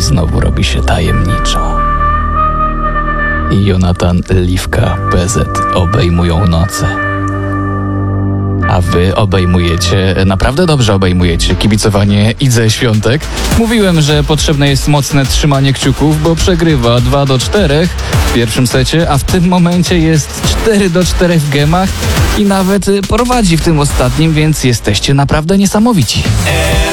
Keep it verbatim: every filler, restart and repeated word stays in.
znowu robi się tajemniczo. I Jonatan, Liwka, P Z obejmują noce. A wy obejmujecie, naprawdę dobrze obejmujecie kibicowanie Idze Świątek. Mówiłem, że potrzebne jest mocne trzymanie kciuków, bo przegrywa dwa do czterech w pierwszym secie, a w tym momencie jest cztery do czterech w gemach i nawet prowadzi w tym ostatnim, więc jesteście naprawdę niesamowici.